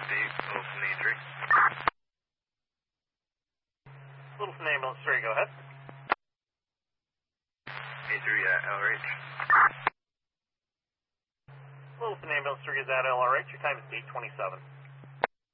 Littleton E3. Littleton Ambulance 3, go ahead. E3 at LRH. Littleton Ambulance 3 is at LRH. Your time is 8:27.